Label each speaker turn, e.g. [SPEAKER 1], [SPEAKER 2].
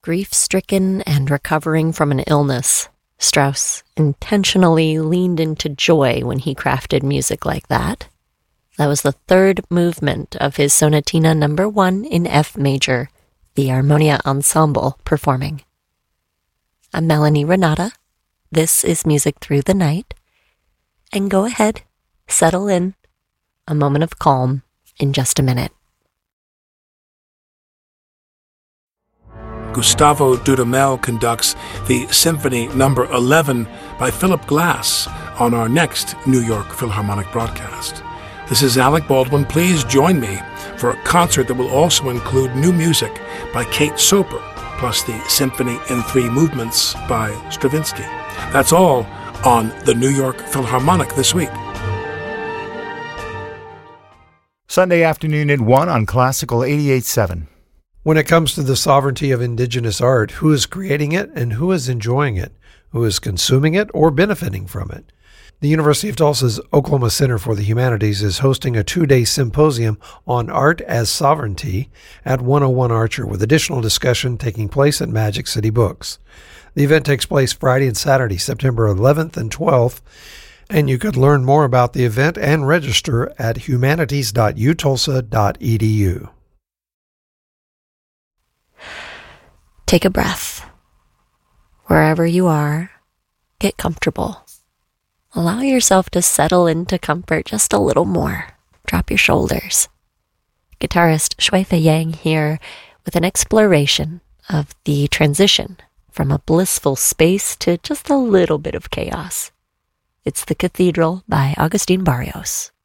[SPEAKER 1] Grief-stricken and recovering from an illness, Strauss intentionally leaned into joy when he crafted music like that. That was the third movement of his Sonatina No. 1 in F major, the Armonia Ensemble performing. I'm Melanie Renata. This is Music Through the Night. And go ahead, settle in. A moment of calm in just a minute.
[SPEAKER 2] Gustavo Dudamel conducts the Symphony No. 11 by Philip Glass on our next New York Philharmonic broadcast. This is Alec Baldwin. Please join me for a concert that will also include new music by Kate Soper, plus the Symphony in 3 Movements by Stravinsky. That's all on the New York Philharmonic this week.
[SPEAKER 3] Sunday afternoon at 1 on Classical 88.7.
[SPEAKER 4] When it comes to the sovereignty of indigenous art, who is creating it and who is enjoying it? Who is consuming it or benefiting from it? The University of Tulsa's Oklahoma Center for the Humanities is hosting a 2-day symposium on art as sovereignty at 101 Archer, with additional discussion taking place at Magic City Books. The event takes place Friday and Saturday, September 11th and 12th, and you could learn more about the event and register at humanities.utulsa.edu.
[SPEAKER 1] Take a breath. Wherever you are, get comfortable. Allow yourself to settle into comfort just a little more. Drop your shoulders. Guitarist Shuifa Yang here with an exploration of the transition from a blissful space to just a little bit of chaos. It's The Cathedral by Agustin Barrios.